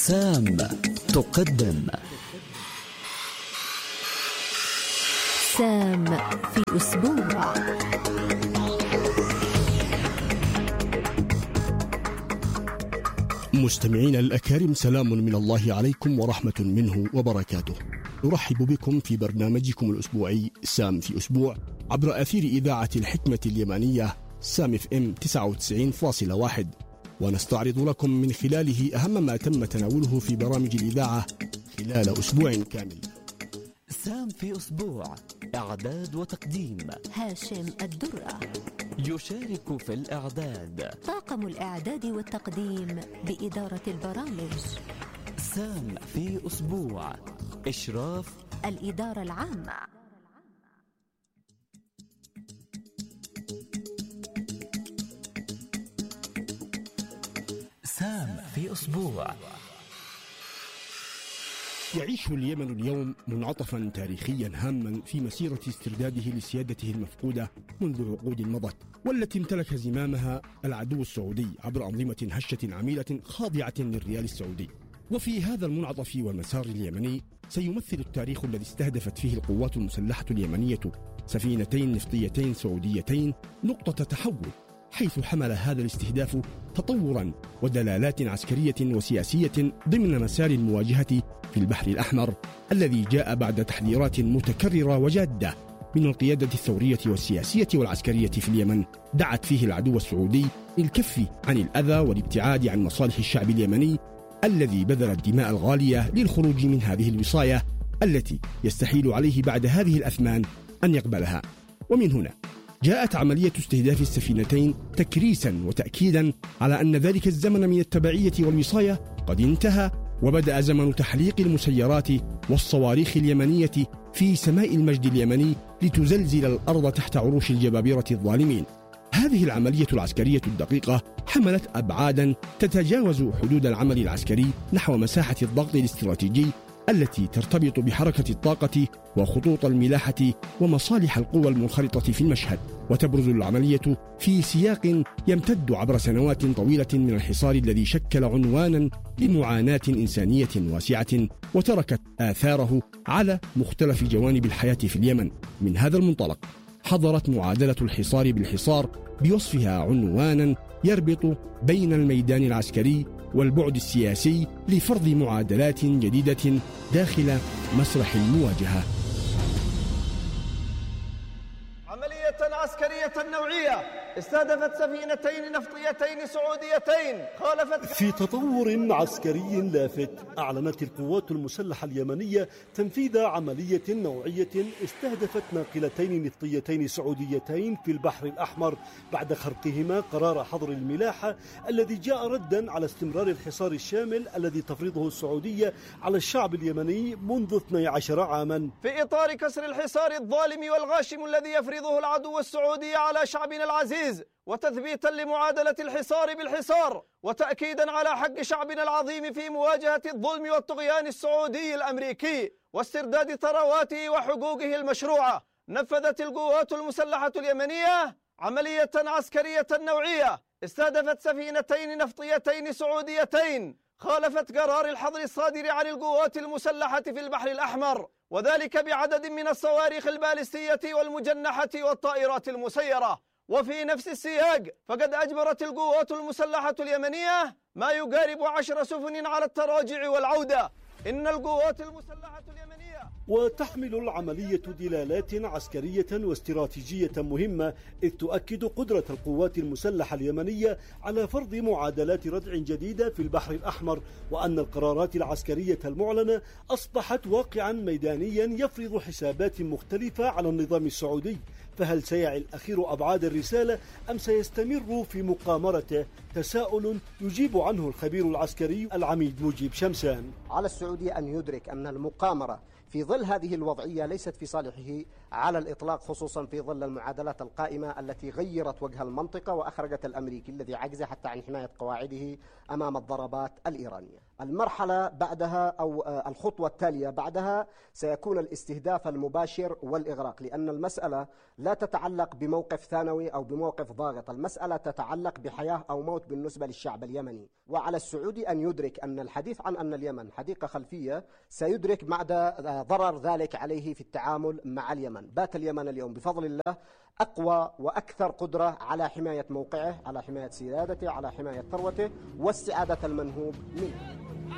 سام تقدم سام في أسبوع. مستمعين الأكارم، سلام من الله عليكم ورحمة منه وبركاته. نرحب بكم في برنامجكم الأسبوعي سام في أسبوع عبر أثير إذاعة الحكمة اليمنية سام FM 99.1، ونستعرض لكم من خلاله أهم ما تم تناوله في برامج الإذاعة خلال أسبوع كامل. سام في أسبوع، إعداد وتقديم هاشم الدرة. يشارك في الإعداد طاقم الإعداد والتقديم بإدارة البرامج. سام في أسبوع، إشراف الإدارة العامة. سام في أسبوع. يعيش اليمن اليوم منعطفا تاريخيا هاما في مسيرة استرداده لسيادته المفقودة منذ عقود مضت، والتي امتلك زمامها العدو السعودي عبر أنظمة هشة عميلة خاضعة للريال السعودي. وفي هذا المنعطف والمسار اليمني سيمثل التاريخ الذي استهدفت فيه القوات المسلحة اليمنية سفينتين نفطيتين سعوديتين نقطة تحول، حيث حمل هذا الاستهداف تطورا ودلالات عسكرية وسياسية ضمن مسار المواجهة في البحر الأحمر، الذي جاء بعد تحذيرات متكررة وجادة من القيادة الثورية والسياسية والعسكرية في اليمن، دعت فيه العدو السعودي للكف عن الأذى والابتعاد عن مصالح الشعب اليمني الذي بذل الدماء الغالية للخروج من هذه الوصاية التي يستحيل عليه بعد هذه الأثمان أن يقبلها. ومن هنا جاءت عملية استهداف السفينتين تكريسا وتأكيدا على أن ذلك الزمن من التبعية والوصاية قد انتهى، وبدأ زمن تحليق المسيرات والصواريخ اليمنية في سماء المجد اليمني لتزلزل الأرض تحت عروش الجبابرة الظالمين. هذه العملية العسكرية الدقيقة حملت أبعادا تتجاوز حدود العمل العسكري نحو مساحة الضغط الاستراتيجي التي ترتبط بحركة الطاقة وخطوط الملاحة ومصالح القوى المنخرطة في المشهد، وتبرز العملية في سياق يمتد عبر سنوات طويلة من الحصار الذي شكل عنوانا لمعاناة إنسانية واسعة وتركت آثاره على مختلف جوانب الحياة في اليمن. من هذا المنطلق حضرت معادلة الحصار بالحصار بوصفها عنوانا يربط بين الميدان العسكري والبعد السياسي لفرض معادلات جديدة داخل مسرح المواجهة. عملية عسكرية نوعية استهدفت سفينتين نفطيتين سعوديتين خالفت في تطور عسكري لافت. أعلنت القوات المسلحة اليمنية تنفيذ عملية نوعية استهدفت ناقلتين نفطيتين سعوديتين في البحر الأحمر بعد خرقهما قرار حظر الملاحة الذي جاء ردا على استمرار الحصار الشامل الذي تفرضه السعودية على الشعب اليمني منذ 12 عاما. في إطار كسر الحصار الظالم والغاشم الذي يفرضه العدو السعودي على شعبنا العزيز، وتثبيتا لمعادلة الحصار بالحصار، وتأكيدا على حق شعبنا العظيم في مواجهة الظلم والطغيان السعودي الأمريكي واسترداد ثرواته وحقوقه المشروعة، نفذت القوات المسلحة اليمنية عملية عسكرية نوعية استهدفت سفينتين نفطيتين سعوديتين خالفت قرار الحظر الصادر عن القوات المسلحة في البحر الأحمر، وذلك بعدد من الصواريخ البالستية والمجنحة والطائرات المسيرة. وفي نفس السياق فقد أجبرت القوات المسلحة اليمنية ما يقارب 10 سفن على التراجع والعودة. إن القوات المسلحة اليمنية وتحمل العملية دلالات عسكرية واستراتيجية مهمة، إذ تؤكد قدرة القوات المسلحة اليمنية على فرض معادلات ردع جديدة في البحر الأحمر، وأن القرارات العسكرية المعلنة أصبحت واقعا ميدانيا يفرض حسابات مختلفة على النظام السعودي. فهل سيعي الأخير أبعاد الرسالة أم سيستمر في مقامرته؟ تساؤل يجيب عنه الخبير العسكري العميد مجيب شمسان. على السعودية أن يدرك أن المقامرة في ظل هذه الوضعية ليست في صالحه على الإطلاق، خصوصا في ظل المعادلات القائمة التي غيرت وجه المنطقة وأخرجت الأمريكي الذي عجز حتى عن حماية قواعده أمام الضربات الإيرانية. المرحلة بعدها أو الخطوة التالية بعدها سيكون الاستهداف المباشر والإغراق، لأن المسألة لا تتعلق بموقف ثانوي أو بموقف ضاغط، المسألة تتعلق بحياة أو موت بالنسبة للشعب اليمني. وعلى السعودي أن يدرك أن الحديث عن أن اليمن حديقة خلفية سيدرك بعد ضرر ذلك عليه في التعامل مع اليمن. بات اليمن اليوم بفضل الله أقوى وأكثر قدرة على حماية موقعه، على حماية سيادته، على حماية ثروته واستعادة المنهوب منه.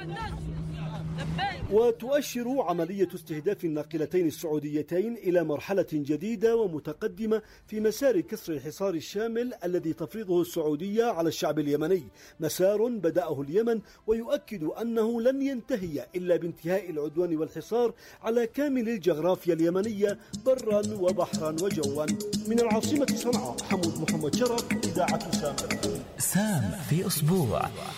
وتؤشر عملية استهداف الناقلتين السعوديتين إلى مرحلة جديدة ومتقدمة في مسار كسر الحصار الشامل الذي تفرضه السعودية على الشعب اليمني، مسار بدأه اليمن ويؤكد أنه لن ينتهي إلا بانتهاء العدوان والحصار على كامل الجغرافيا اليمنية برا وبحرا وجوا. من العاصمة صنعاء، حمود محمد شرف، إذاعة سام في أسبوع.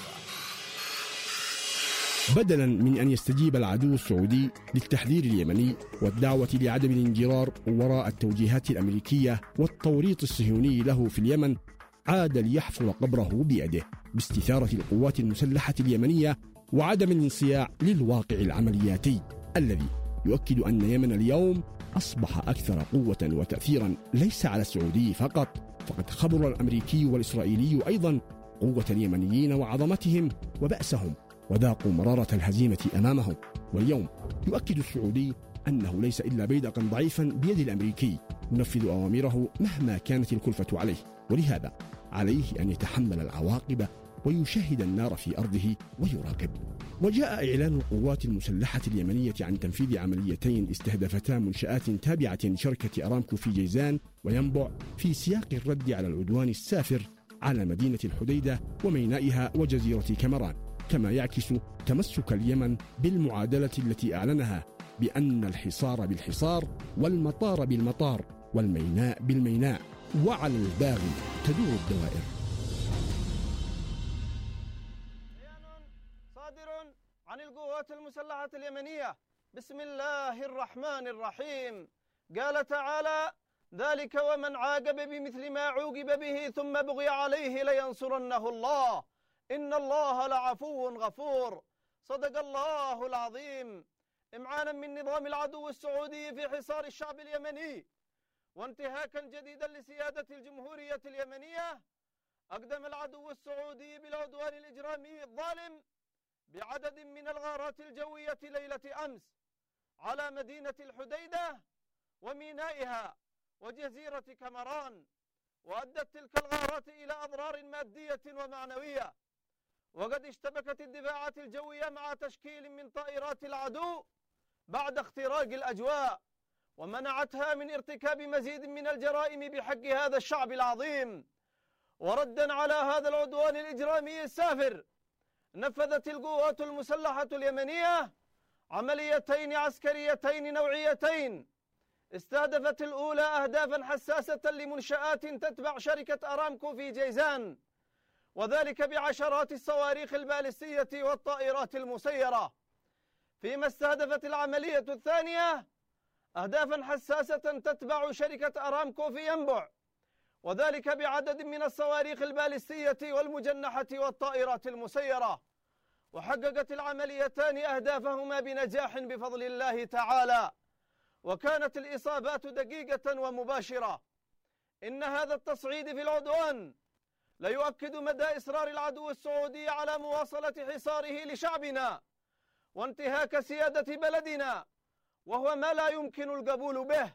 بدلا من أن يستجيب العدو السعودي للتحذير اليمني والدعوة لعدم الانجرار وراء التوجيهات الأمريكية والتوريط الصهيوني له في اليمن، عاد ليحفر قبره بيده باستثارة القوات المسلحة اليمنية وعدم الانصياع للواقع العملياتي الذي يؤكد أن اليمن اليوم أصبح أكثر قوة وتأثيرا ليس على السعودي فقط، فقد خبر الأمريكي والإسرائيلي أيضا قوة اليمنيين وعظمتهم وبأسهم، وذاقوا مرارة الهزيمة أمامهم. واليوم يؤكد السعودي أنه ليس إلا بيدقا ضعيفا بيد الأمريكي ينفذ أوامره مهما كانت الكلفة عليه، ولهذا عليه أن يتحمل العواقب ويشاهد النار في أرضه ويراقب. وجاء إعلان القوات المسلحة اليمنية عن تنفيذ عمليتين استهدفتا منشآت تابعة لشركة أرامكو في جيزان وينبع في سياق الرد على العدوان السافر على مدينة الحديدة ومينائها وجزيرة كامران، كما يعكس تمسك اليمن بالمعادلة التي أعلنها بأن الحصار بالحصار والمطار بالمطار والميناء بالميناء، وعلى الباغي تدور الدوائر. صادر عن القوات المسلحة اليمنية بسم الله الرحمن الرحيم. قال تعالى: ذلك ومن عاقب بمثل ما عوقب به ثم بغي عليه لينصرنه الله إن الله لعفو غفور. صدق الله العظيم. إمعانا من نظام العدو السعودي في حصار الشعب اليمني وانتهاكا جديدا لسيادة الجمهورية اليمنية، أقدم العدو السعودي بالعدوان الإجرامي الظالم بعدد من الغارات الجوية ليلة أمس على مدينة الحديدة ومينائها وجزيرة كامران، وأدت تلك الغارات إلى أضرار مادية ومعنوية. وقد اشتبكت الدفاعات الجوية مع تشكيل من طائرات العدو بعد اختراق الأجواء، ومنعتها من ارتكاب مزيد من الجرائم بحق هذا الشعب العظيم. وردا على هذا العدوان الإجرامي السافر، نفذت القوات المسلحة اليمنية عمليتين عسكريتين نوعيتين، استهدفت الأولى أهدافا حساسة لمنشآت تتبع شركة أرامكو في جيزان، وذلك بعشرات الصواريخ البالستية والطائرات المسيرة. فيما استهدفت العملية الثانية أهدافا حساسة تتبع شركة أرامكو في ينبع، وذلك بعدد من الصواريخ البالستية والمجنحة والطائرات المسيرة. وحققت العمليتان أهدافهما بنجاح بفضل الله تعالى، وكانت الإصابات دقيقة ومباشرة. إن هذا التصعيد في العدوان ليؤكد مدى إصرار العدو السعودي على مواصلة حصاره لشعبنا وانتهاك سيادة بلدنا، وهو ما لا يمكن القبول به،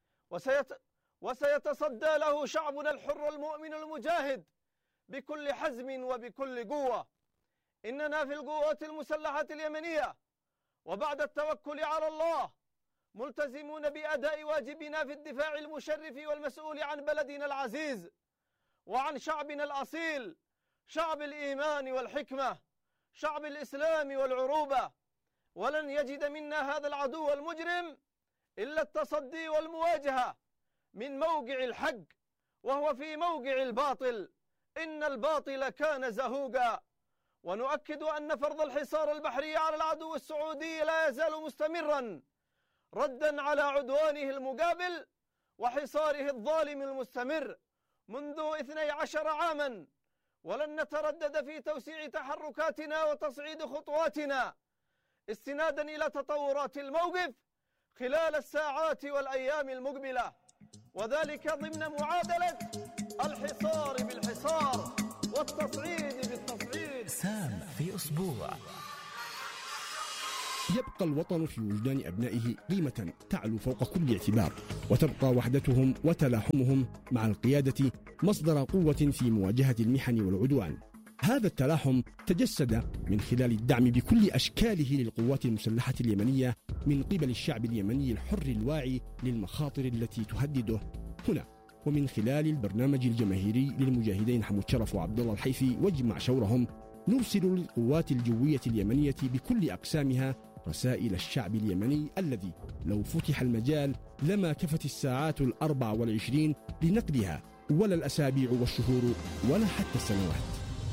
وسيتصدى له شعبنا الحر المؤمن المجاهد بكل حزم وبكل قوة. إننا في القوات المسلحة اليمنية وبعد التوكل على الله ملتزمون بأداء واجبنا في الدفاع المشرف والمسؤول عن بلدنا العزيز وعن شعبنا الأصيل، شعب الإيمان والحكمة، شعب الإسلام والعروبة. ولن يجد منا هذا العدو المجرم إلا التصدي والمواجهة من موقع الحق، وهو في موقع الباطل. إن الباطل كان زهوقا. ونؤكد أن فرض الحصار البحري على العدو السعودي لا يزال مستمرا، ردا على عدوانه المقابل وحصاره الظالم المستمر منذ 12 عاما، ولن نتردد في توسيع تحركاتنا وتصعيد خطواتنا استنادا إلى تطورات الموقف خلال الساعات والأيام المقبلة، وذلك ضمن معادلة الحصار بالحصار والتصعيد بالتصعيد. سام في أسبوع. يبقى الوطن في وجدان أبنائه قيمة تعلو فوق كل اعتبار، وتبقى وحدتهم وتلاحمهم مع القيادة مصدر قوة في مواجهة المحن والعدوان. هذا التلاحم تجسد من خلال الدعم بكل أشكاله للقوات المسلحة اليمنية من قبل الشعب اليمني الحر الواعي للمخاطر التي تهدده هنا، ومن خلال البرنامج الجماهيري للمجاهدين حمود شرف وعبد الله الحيثي واجمع شورهم، نرسل للقوات الجوية اليمنية بكل أقسامها رسائل الشعب اليمني الذي لو فتح المجال لما كفت الساعات 24 لنقلها، ولا الأسابيع والشهور ولا حتى السنوات.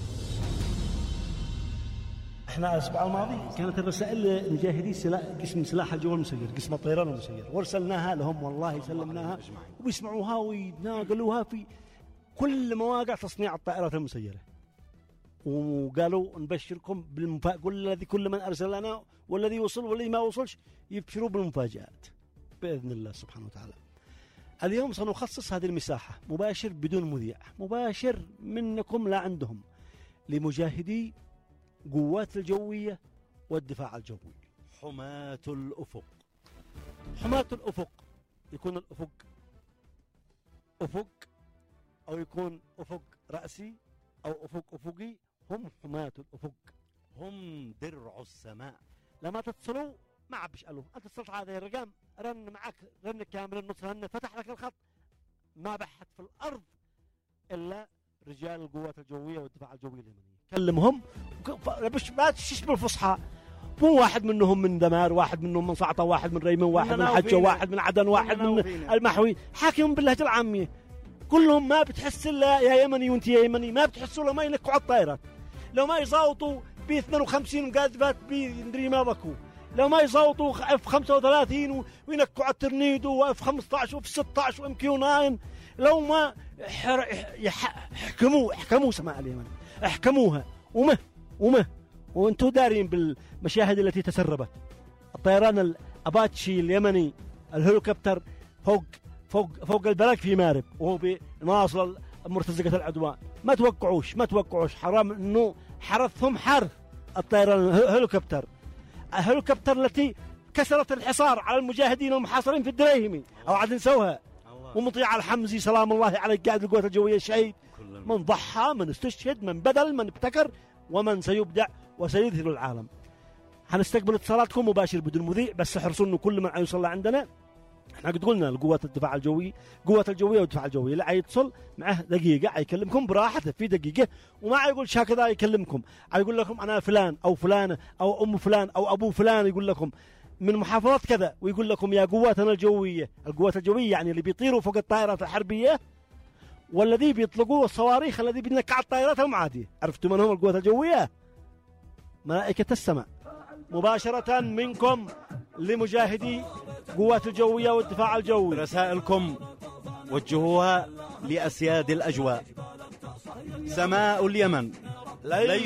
احنا الاسبوع الماضي كانت الرسائل لمجاهدي قسم سلاح الجو المسير، قسم الطيران المسير، وارسلناها لهم والله سلمناها وبيسمعوها ويتناقلوها في كل مواقع تصنيع الطائرات المسيرة، وقالوا نبشركم كل من أرسل لنا والذي وصل والذي ما وصلش يبشروا بالمفاجآت بإذن الله سبحانه وتعالى. اليوم سنخصص هذه المساحة مباشر بدون مذيع، مباشر منكم لا عندهم، لمجاهدي قوات الجوية والدفاع الجوي. حماة الأفق. حماة الأفق يكون الأفق أفق أو يكون أفق رأسي أو أفق أفقي، هم حماة الأفق، هم درع السماء. لما تتصلوا ما عاد بيسألوا، أنت اتصلت على هذا الرقم رن معك رن كامل النص هن فتح لك الخط، ما بحث في الأرض إلا رجال القوات الجوية والدفاع الجوي اليمني. كلمهم ما تشش بالفصحى، مو واحد منهم من دمار، واحد منهم من صعطة، واحد من ريمن، واحد من حجة، واحد من عدن، واحد من المحوي، حاكيهم باللهجة العامية كلهم. ما بتحس إلا يا يمني وانت يا يمني، ما بتحسوا لما ينكوا على الطائرات، لو ما يصوتوا ب 52 مقاذفات بندري ما بكوا، لو ما يصوتوا اف 35 وينكوا على الترنيدو واف 15 واف 16 وام كيو 9، لو ما احكموا سماء اليمن، احكموها ومه وانتم دارين بالمشاهد التي تسربت. الطيران الاباتشي اليمني الهليكوبتر فوق البلد في مارب وهو بناصر مرتزقة العدوان. ما توقعوش حرام انه حرثهم حرث الطيران الهليكوبتر التي كسرت الحصار على المجاهدين المحاصرين في الدريهمي او عاد نسوها، ومطيع الحمزي سلام الله عليه قائد القوات الجوية الشهيد، من ضحى من استشهد من بذل من ابتكر ومن سيبدع وسيذهل العالم. حنستقبل اتصالاتكم مباشر بدون مذيع، بس احرصوا انه كل من يوصل عندنا. احنا قد قلنا القوات الدفاع الجوي، قوات الجويه والدفاع الجوي، اللي حيتصل معه دقيقه يكلمكم براحته في دقيقه، وما يقولش هكذا يكلمكم، يقول لكم انا فلان او فلانه او ام فلان او ابو فلان، يقول لكم من محافظات كذا، ويقول لكم يا قواتنا الجويه. القوات الجويه يعني اللي بيطيروا فوق الطائرات الحربيه والذي بيطلقوا الصواريخ الذي بينكع الطائرات المعاديه. عرفتوا من هم القوات الجويه؟ ملائكه السماء. مباشره منكم لمجاهدي قوات الجوية والدفاع الجوي، رسائلكم وجهوها لأسياد الأجواء. سماء اليمن ليس